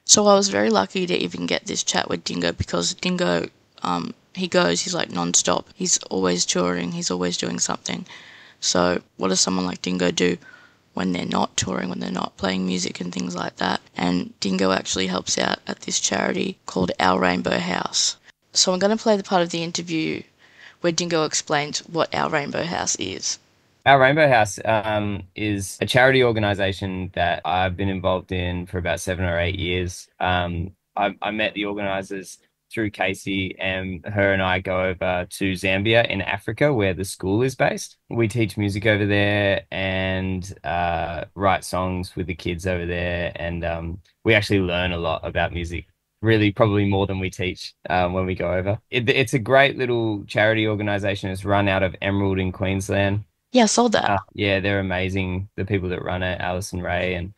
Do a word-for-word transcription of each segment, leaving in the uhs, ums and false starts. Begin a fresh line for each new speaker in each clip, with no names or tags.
So I was very lucky to even get this chat with Dingo because Dingo, um, he goes, he's like non-stop. He's always touring, he's always doing something. So what does someone like Dingo do when they're not touring, when they're not playing music and things like that? And Dingo actually helps out at this charity called Our Rainbow House. So I'm going to play the part of the interview where Dingo explains what Our Rainbow House is.
Our Rainbow House um, is a charity organization that I've been involved in for about seven or eight years. Um, I, I met the organizers through Casey, and her and I go over to Zambia in Africa, where the school is based. We teach music over there and uh, write songs with the kids over there, and um, we actually learn a lot about music. Really, probably more than we teach um, when we go over. It, it's a great little charity organization. It's run out of Emerald in Queensland.
Yeah, I saw that.
Uh, yeah, they're amazing. The people that run it, Alison Ray, and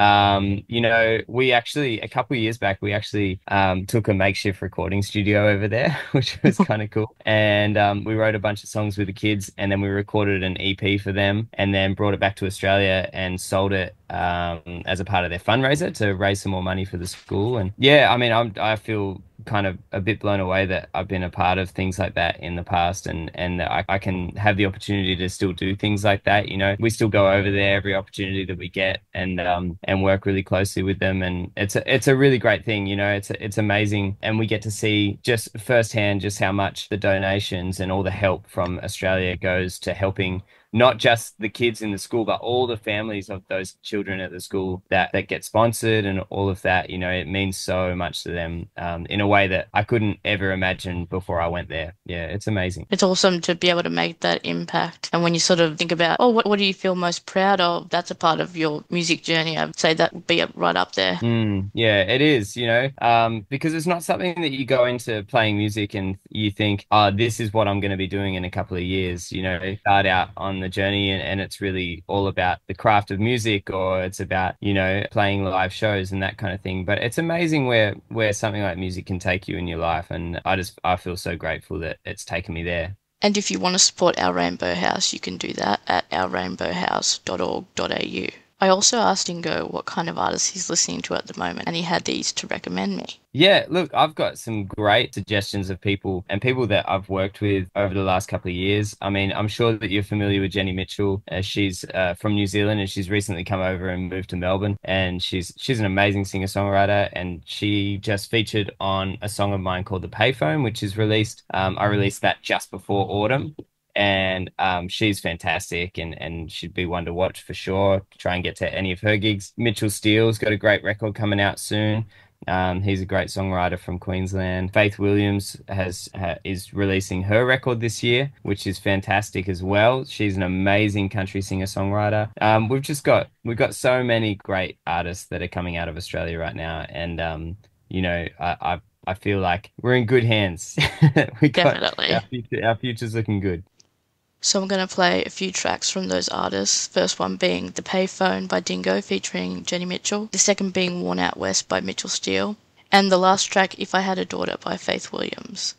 um, you know, we actually a couple of years back we actually um took a makeshift recording studio over there, which was kind of cool. And um, we wrote a bunch of songs with the kids, and then we recorded an E P for them, and then brought it back to Australia and sold it um as a part of their fundraiser to raise some more money for the school. And yeah, I mean, I'm I feel kind of a bit blown away that I've been a part of things like that in the past, and and that I, I can have the opportunity to still do things like that. You know, we still go over there every opportunity that we get, and um and work really closely with them, and it's a, it's a really great thing. You know, it's it's amazing, and we get to see just firsthand just how much the donations and all the help from Australia goes to helping not just the kids in the school, but all the families of those children at the school that that get sponsored and all of that. You know, it means so much to them um, in a way that I couldn't ever imagine before I went there. Yeah, it's amazing.
It's awesome to be able to make that impact. And when you sort of think about, oh, what, what do you feel most proud of? That's a part of your music journey. I'd say that would be up- right up there.
Mm, yeah, it is, you know, um, because it's not something that you go into playing music and you think, oh, this is what I'm going to be doing in a couple of years. You know, you start out on the journey, and, and it's really all about the craft of music, or it's about, you know, playing live shows and that kind of thing. But it's amazing where where something like music can take you in your life. And I just I feel so grateful that it's taken me there.
And if you want to support Our Rainbow House, you can do that at our rainbow house dot org dot a u. I also asked Ingo what kind of artists he's listening to at the moment, and he had these to recommend me.
Yeah, look, I've got some great suggestions of people and people that I've worked with over the last couple of years. I mean, I'm sure that you're familiar with Jenny Mitchell. Uh, she's uh, from New Zealand, and she's recently come over and moved to Melbourne. And she's she's an amazing singer-songwriter, and she just featured on a song of mine called The Payphone, which is released. Um, I released that just before autumn. And um, she's fantastic, and, and she'd be one to watch for sure. Try and get to any of her gigs. Mitchell Steele's got a great record coming out soon. Um, he's a great songwriter from Queensland. Faith Williams has ha, is releasing her record this year, which is fantastic as well. She's an amazing country singer-songwriter. Um, we've just got we've got so many great artists that are coming out of Australia right now, and um, you know, I, I I feel like we're in good hands. We got our
Definitely.
future, our future's looking good.
So I'm going to play a few tracks from those artists. First one being The Payphone by Dingo featuring Jenny Mitchell. The second being Worn Out West by Mitchell Steele. And the last track, If I Had a Daughter by Faith Williams.